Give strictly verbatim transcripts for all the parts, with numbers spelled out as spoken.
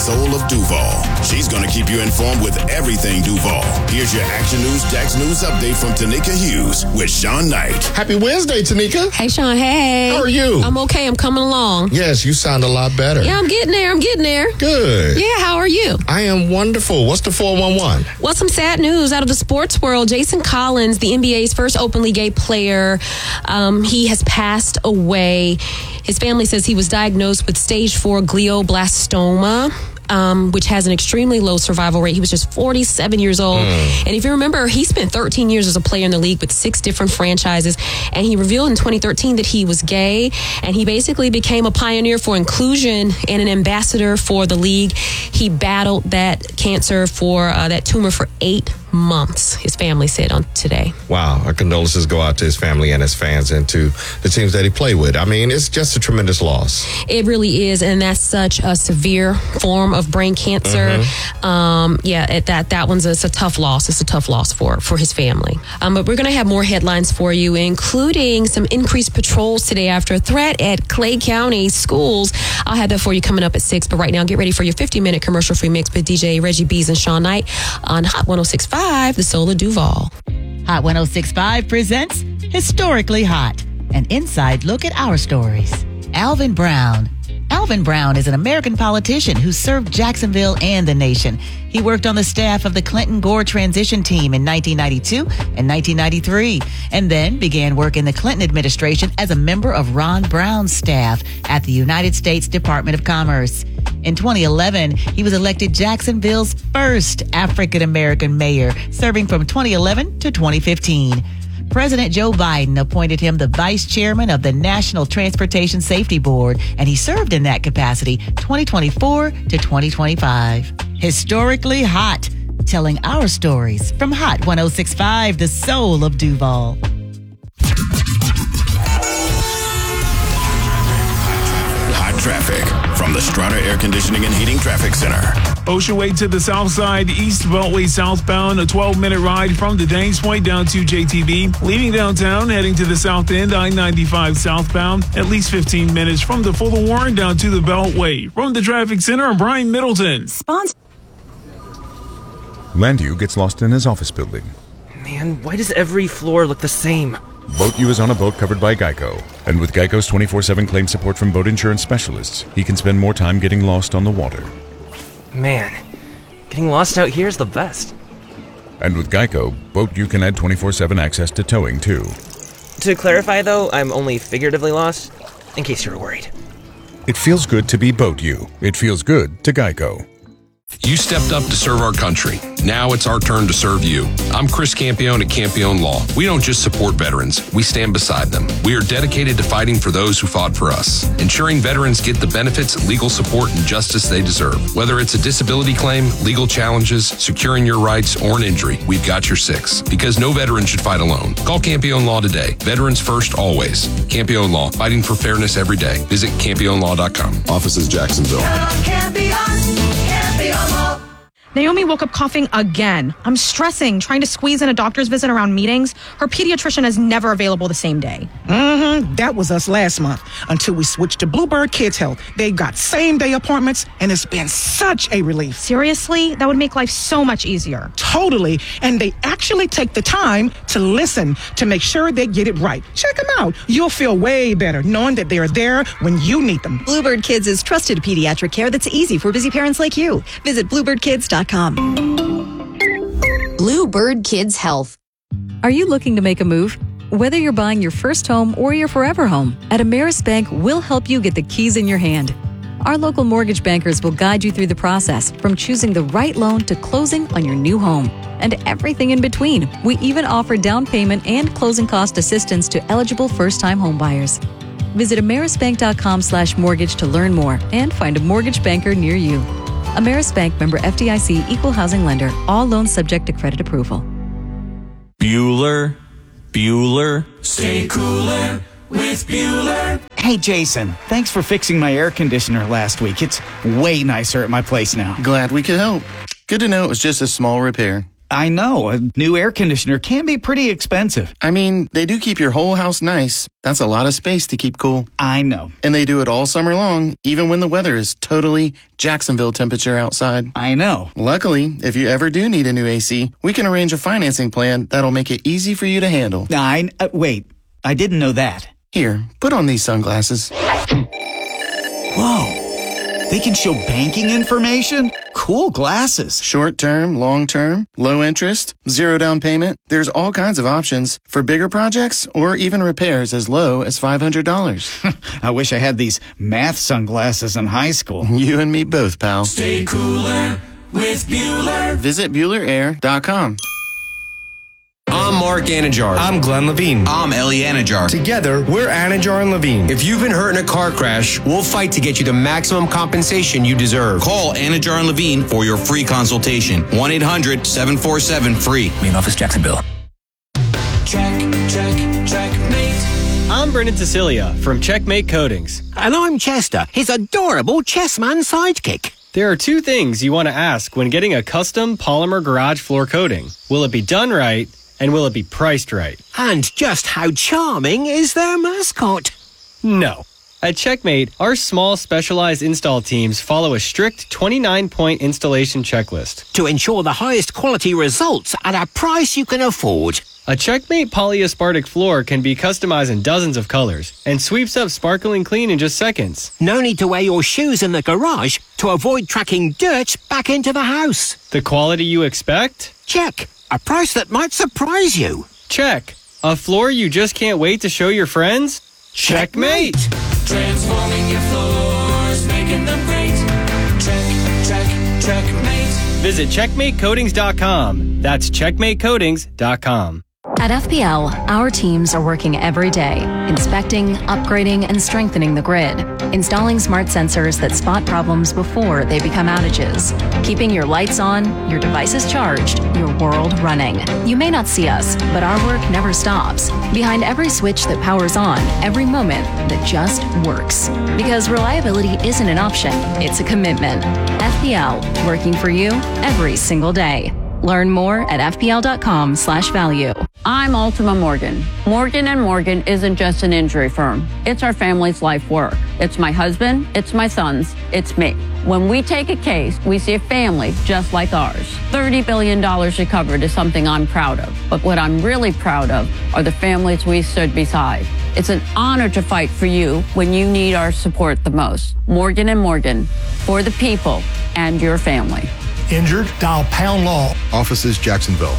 soul of Duval. She's going to keep you informed with everything Duval. Here's your Action News Jax News update from Tanika Hughes with Sean Knight. Happy Wednesday, Tanika. Hey, Sean. Hey. How are you? I'm okay. I'm coming along. Yes, you sound a lot better. Yeah, I'm getting there. I'm getting there. Good. Yeah, how are you? I am wonderful. What's the four one one? Well, some sad news out of the sports world. Jason Collins, the N B A's first openly gay player, um, he has passed away. His family says he was diagnosed with stage four glioblastoma. Um, which has an extremely low survival rate. He was just forty-seven years old. Mm. And if you remember, he spent thirteen years as a player in the league with six different franchises. And he revealed in twenty thirteen that he was gay. And he basically became a pioneer for inclusion and an ambassador for the league. He battled that cancer for uh, that tumor for eight months, his family said on today. Wow. Our condolences go out to his family and his fans and to the teams that he played with. I mean, it's just a tremendous loss. It really is. And that's such a severe form of brain cancer. Mm-hmm. Um, yeah, it, that that one's a, it's a tough loss. It's a tough loss for, for his family. Um, but we're going to have more headlines for you, including some increased patrols today after a threat at Clay County schools. I'll have that for you coming up at six. But right now, get ready for your fifty-minute commercial-free mix with D J Reggie Bees and Sean Knight on Hot one oh six point five, the Soul of Duval. Hot one oh six point five presents Historically Hot, an inside look at our stories. Alvin Brown. Alvin Brown is an American politician who served Jacksonville and the nation. He worked on the staff of the Clinton-Gore transition team in nineteen ninety-two and nineteen ninety-three, and then began work in the Clinton administration as a member of Ron Brown's staff at the United States Department of Commerce. In twenty eleven, he was elected Jacksonville's first African-American mayor, serving from twenty eleven to twenty fifteen. President Joe Biden appointed him the vice chairman of the National Transportation Safety Board, and he served in that capacity twenty twenty-four to twenty twenty-five. Historically Hot, telling our stories from Hot one oh six point five, the soul of Duval. Hot traffic from the Strata Air Conditioning and Heating Traffic Center. Ocean Way to the south side, East Beltway southbound, a twelve-minute ride from the Dangs Point down to J T B. Leaving downtown, heading to the south end, I ninety-five southbound, at least fifteen minutes from the Fuller Warren down to the Beltway. From the Traffic Center, I'm Brian Middleton. Sponsor. Landu gets lost in his office building. Man, why does every floor look the same? Boat U is on a boat covered by Geico. And with Geico's twenty-four seven claim support from boat insurance specialists, he can spend more time getting lost on the water. Man, getting lost out here is the best. And with Geico, Boat U can add twenty-four seven access to towing, too. To clarify, though, I'm only figuratively lost, in case you're worried. It feels good to be Boat U. It feels good to Geico. You stepped up to serve our country. Now it's our turn to serve you. I'm Chris Campione at Campione Law. We don't just support veterans, we stand beside them. We are dedicated to fighting for those who fought for us, ensuring veterans get the benefits, legal support, and justice they deserve. Whether it's a disability claim, legal challenges, securing your rights, or an injury, we've got your six. Because no veteran should fight alone. Call Campione Law today. Veterans first, always. Campione Law, fighting for fairness every day. Visit campione law dot com. Offices Jacksonville. Naomi woke up coughing again. I'm stressing, trying to squeeze in a doctor's visit around meetings. Her pediatrician is never available the same day. Mm-hmm. That was us last month until we switched to Bluebird Kids Health. They got same-day appointments, and it's been such a relief. Seriously? That would make life so much easier. Totally. And they actually take the time to listen to make sure they get it right. Check them out. You'll feel way better knowing that they're there when you need them. Bluebird Kids is trusted pediatric care that's easy for busy parents like you. Visit bluebird kids dot com. Bluebird Kids Health. Are you looking to make a move? Whether you're buying your first home or your forever home, at Ameris Bank, we'll help you get the keys in your hand. Our local mortgage bankers will guide you through the process, from choosing the right loan to closing on your new home, and everything in between. We even offer down payment and closing cost assistance to eligible first-time home buyers. Visit amerisbank.com slash mortgage to learn more and find a mortgage banker near you. Ameris Bank, member F D I C, equal housing lender. All loans subject to credit approval. Bueller, Bueller. Stay cooler with Bueller. Hey, Jason, thanks for fixing my air conditioner last week. It's way nicer at my place now. Glad we could help. Good to know it was just a small repair. I know, a new air conditioner can be pretty expensive. I mean, they do keep your whole house nice. That's a lot of space to keep cool. I know. And they do it all summer long, even when the weather is totally Jacksonville temperature outside. I know. Luckily, if you ever do need a new A C, we can arrange a financing plan that'll make it easy for you to handle. I, uh, wait, I didn't know that. Here, put on these sunglasses. Whoa. They can show banking information? Cool glasses. Short term, long term, low interest, zero down payment. There's all kinds of options for bigger projects or even repairs as low as five hundred dollars. I wish I had these math sunglasses in high school. You and me both, pal. Stay cooler with Bueller. Visit Bueller Air dot com. I'm Mark Anajar. I'm Glenn Levine. I'm Ellie Anajar. Together, we're Anajar and Levine. If you've been hurt in a car crash, we'll fight to get you the maximum compensation you deserve. Call Anajar and Levine for your free consultation. one eight hundred seven four seven free. Main office, Jacksonville. Check, check, checkmate. I'm Brendan Cecilia from Checkmate Coatings. And I'm Chester, his adorable chessman sidekick. There are two things you want to ask when getting a custom polymer garage floor coating. Will it be done right? And will it be priced right? And just how charming is their mascot? No. At Checkmate, our small specialized install teams follow a strict twenty-nine point installation checklist to ensure the highest quality results at a price you can afford. A Checkmate polyaspartic floor can be customized in dozens of colors and sweeps up sparkling clean in just seconds. No need to wear your shoes in the garage to avoid tracking dirt back into the house. The quality you expect? Check. A price that might surprise you. Check. A floor you just can't wait to show your friends? Checkmate! Transforming your floors, making them great. Check, check, checkmate. Visit checkmate coatings dot com. That's checkmate coatings dot com. At F P L, our teams are working every day, inspecting, upgrading, and strengthening the grid, installing smart sensors that spot problems before they become outages, keeping your lights on, your devices charged, your world running. You may not see us, but our work never stops. Behind every switch that powers on, every moment that just works. Because reliability isn't an option, it's a commitment. F P L, working for you every single day. Learn more at F P L dot com slash value. I'm Ultima Morgan. Morgan and Morgan isn't just an injury firm. It's our family's life work. It's my husband, it's my sons, it's me. When we take a case, we see a family just like ours. thirty billion dollars recovered is something I'm proud of. But what I'm really proud of are the families we stood beside. It's an honor to fight for you when you need our support the most. Morgan and Morgan, for the people and your family. Injured? Dial Pound Law. Offices, Jacksonville.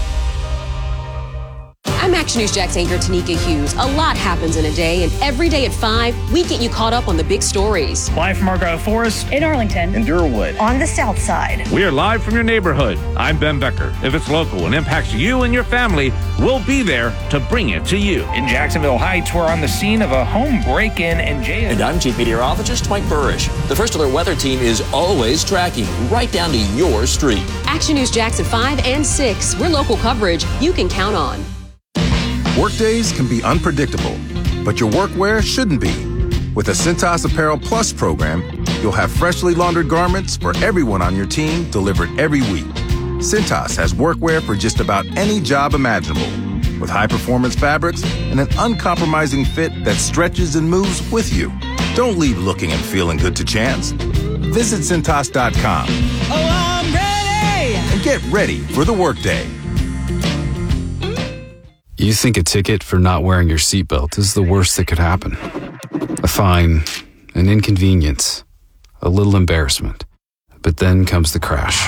I'm Action News Jax anchor Tanika Hughes. A lot happens in a day, and every day at five, we get you caught up on the big stories. Live from Argyle Forest, in Arlington, in Durwood, on the south side. We are live from your neighborhood. I'm Ben Becker. If it's local and impacts you and your family, we'll be there to bring it to you. In Jacksonville Heights, we're on the scene of a home break-in and jail. And I'm Chief Meteorologist Mike Burrish. The First Alert Weather Team is always tracking right down to your street. Action News Jax at five and six. We're local coverage you can count on. Workdays can be unpredictable, but your workwear shouldn't be. With the Cintas Apparel Plus program, you'll have freshly laundered garments for everyone on your team delivered every week. Cintas has workwear for just about any job imaginable, with high-performance fabrics and an uncompromising fit that stretches and moves with you. Don't leave looking and feeling good to chance. Visit Cintas dot com. Oh, I'm ready! And get ready for the workday. You think a ticket for not wearing your seatbelt is the worst that could happen. A fine, an inconvenience, a little embarrassment. But then comes the crash.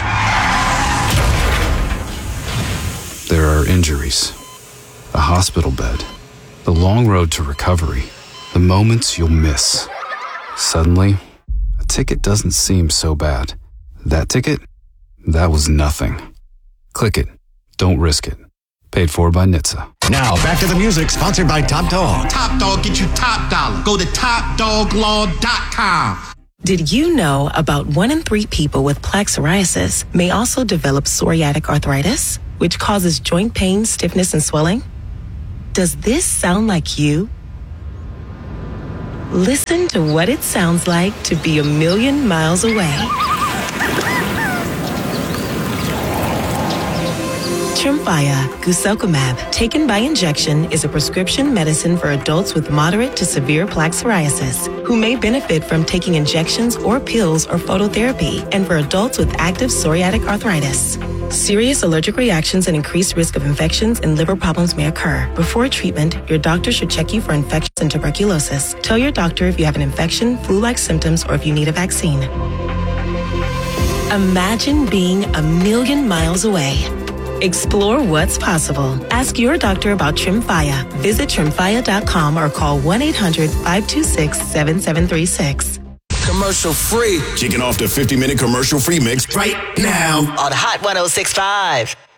There are injuries, a hospital bed, the long road to recovery, the moments you'll miss. Suddenly, a ticket doesn't seem so bad. That ticket? That was nothing. Click it. Don't risk it. Paid for by N H T S A. Now, back to the music, sponsored by Top Dog. Top Dog get you top dollar. Go to top dog law dot com. Did you know about one in three people with plaque psoriasis may also develop psoriatic arthritis, which causes joint pain, stiffness, and swelling? Does this sound like you? Listen to what it sounds like to be a million miles away. Tremfya, guselkumab, taken by injection, is a prescription medicine for adults with moderate to severe plaque psoriasis who may benefit from taking injections or pills or phototherapy, and for adults with active psoriatic arthritis. Serious allergic reactions and increased risk of infections and liver problems may occur. Before treatment, your doctor should check you for infections and tuberculosis. Tell your doctor if you have an infection, flu-like symptoms, or if you need a vaccine. Imagine being a million miles away. Explore what's possible. Ask your doctor about Tremfya. Visit tremfya dot com or call one eight hundred, five two six, seven seven three six. Commercial free. Kicking off the fifty minute commercial free mix right now on Hot one oh six point five.